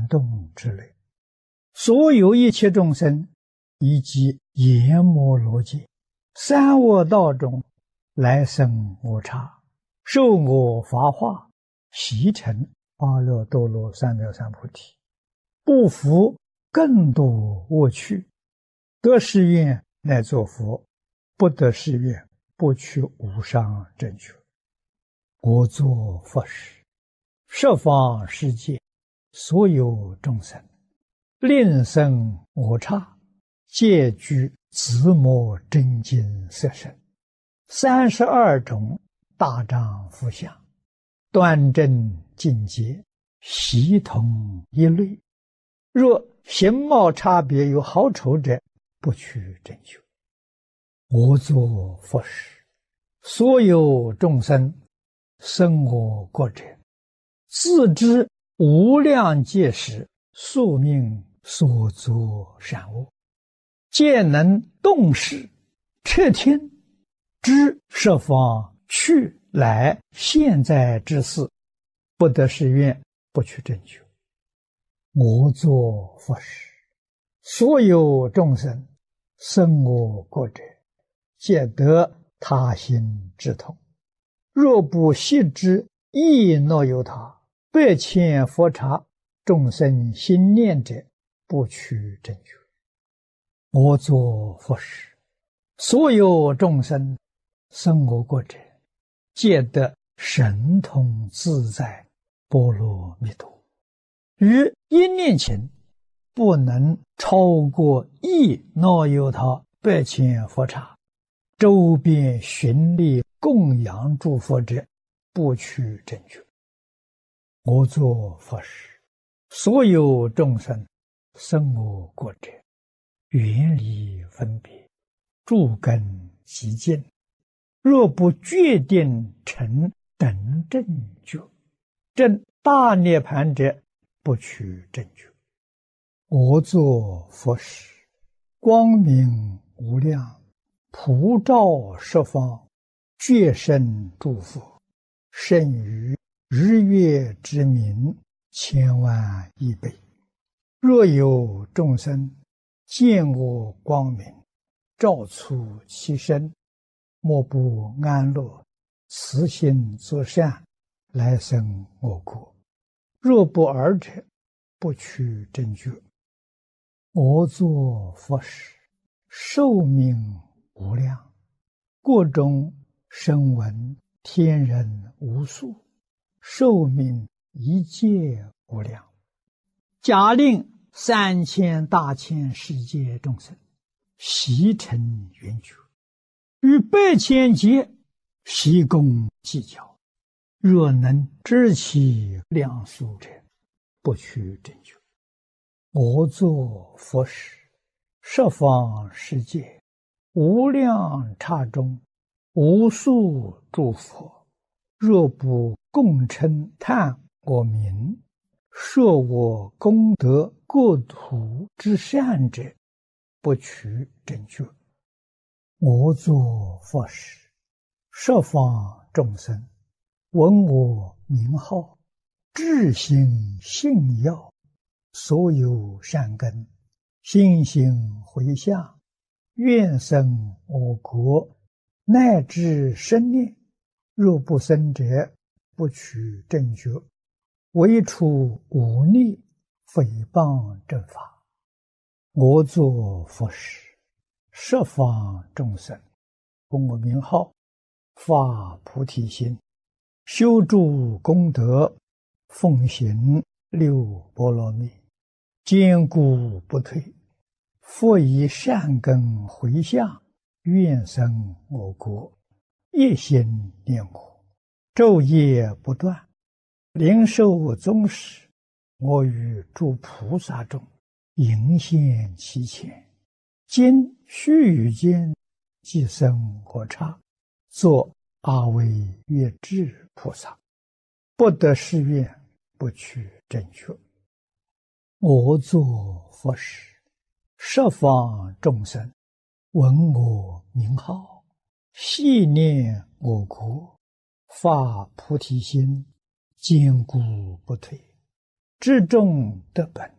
动之类，所有一切众生，以及阎摩罗界、三恶道中来生无差，受我法化，习成阿耨多罗三藐三菩提，不服更多恶趣，得誓愿乃作佛，不得誓愿不取无上正觉。我作佛时，十方世界所有众生，令生我刹，皆具自摩真经色身，32种大丈夫相，端正净洁，悉同一类。若形貌差别有好丑者，不取正觉。我作佛时，所有众生生我国者，自知无量劫时宿命所作善恶，皆能动识彻听，知十方去来现在之事，不得誓愿不取正觉。我作佛时，所有众生生我国者，皆得他心之痛。若不悉知亦若有他百千佛刹众生心念者，不取正觉。我作佛时，所有众生生我国者，皆得神通自在波罗蜜多。于一念前，不能超过亦若有他百千佛刹周边寻觅供养诸佛者，不取正觉。我作佛时，所有众生生我国者，远离分别，诸根极净，若不决定成等正觉，证大涅盘者，不取正觉。我作佛时，光明无量，普照十方，觉生诸佛，胜于日月之明千万亿倍。若有众生见我光明，照出其身，莫不安乐，慈心作善，来生我国。若不尔者，不取正觉。我作佛时，寿命无量，国中声闻天人无数，寿命一切无量。假令3000大千世界众生悉成圆觉，于百千劫悉共计较，若能知其量数者，不取正觉。我作佛时，十方世界无量刹中，无数诸佛，若不共称叹我名，摄我功德国土之善者，不取正觉。我作佛时，十方众生闻我名号，至心信要，所有善根心行回向，愿生我国，乃至生念。若不生者，不取正觉。唯除忤逆诽谤正法。我作佛时，十方众生闻我名号，发菩提心，修诸功德，奉行六波罗蜜，坚固不退。复以善根回向，愿生我国，一心念我，昼夜不断，灵受宗室。我与诸菩萨中迎现其前，今须臾间即生我刹，作阿惟越致菩萨，不得誓愿，不取正觉。我作佛时，十方众生闻我名号，系念我国，发菩提心，坚固不退。 至中得本。